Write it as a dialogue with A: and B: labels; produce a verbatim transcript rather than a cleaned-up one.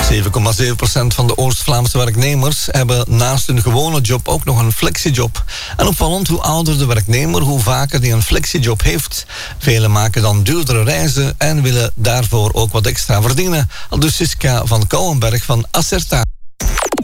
A: zeven komma zeven procent van de Oost-Vlaamse werknemers hebben naast hun gewone job ook nog een flexiejob. En opvallend, hoe ouder de werknemer, hoe vaker die een flexiejob heeft. Velen maken dan duurdere reizen en willen daarvoor ook wat extra verdienen. Aldus Siska van Kouwenberg van Acerta.